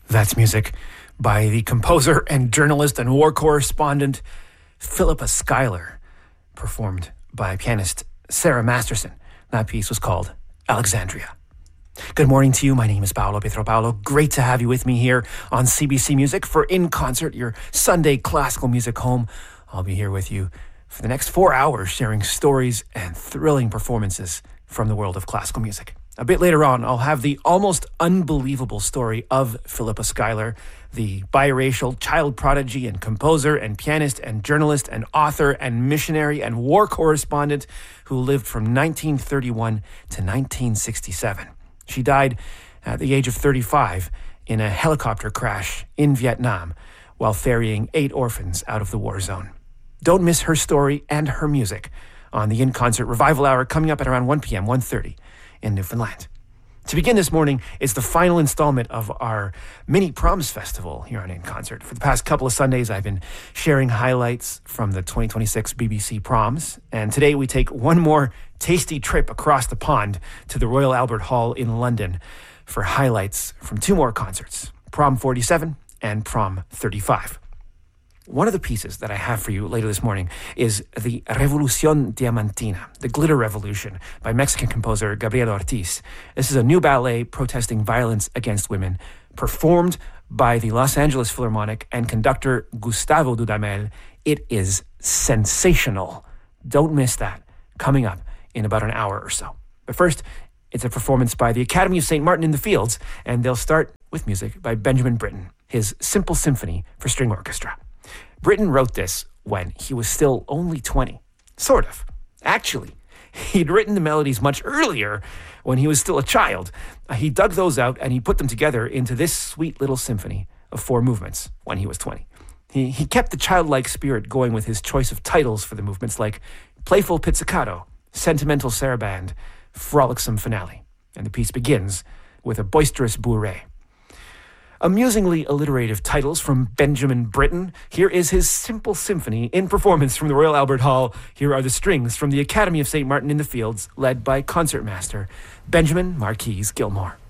That's music by the composer and journalist and war correspondent Philippa Schuyler, performed by pianist Sarah Masterson. That piece was called Alexandria. Good morning to you. My name is Paolo Pietropaulo. Great to have you with me here on CBC Music for In Concert, your Sunday classical music home. I'll be here with you for the next 4 hours, sharing stories and thrilling performances from the world of classical music. A bit later on, I'll have the almost unbelievable story of Philippa Schuyler, the biracial child prodigy and composer and pianist and journalist and author and missionary and war correspondent who lived from 1931 to 1967. She died at the age of 35 in a helicopter crash in Vietnam while ferrying 8 orphans out of the war zone. Don't miss her story and her music on the In Concert Revival Hour coming up at around 1 p.m., 1:30 in Newfoundland. To begin this morning, it's the final installment of our mini Proms Festival here on In Concert. For the past couple of Sundays, I've been sharing highlights from the 2026 BBC Proms, and today we take one more tasty trip across the pond to the Royal Albert Hall in London for highlights from 2 more concerts, Prom 47 and Prom 35. One of the pieces that I have for you later this morning is the Revolución Diamantina, the Glitter Revolution, by Mexican composer Gabriel Ortiz. This is a new ballet protesting violence against women, performed by the Los Angeles Philharmonic and conductor Gustavo Dudamel. It is sensational. Don't miss that, coming up in about an hour or so. But first, it's a performance by the Academy of St. Martin in the Fields, and they'll start with music by Benjamin Britten, his Simple Symphony for String Orchestra. Britten wrote this when he was still only 20. Sort of. Actually, he'd written the melodies much earlier when he was still a child. He dug those out and he put them together into this sweet little symphony of 4 movements when he was 20. He kept the childlike spirit going with his choice of titles for the movements like Playful Pizzicato, Sentimental Saraband, Frolicsome Finale. And the piece begins with a boisterous bourrée. Amusingly alliterative titles from Benjamin Britten. Here is his Simple Symphony in performance from the Royal Albert Hall. Here are the strings from the Academy of St. Martin in the Fields, led by concertmaster Benjamin Marquise Gilmore.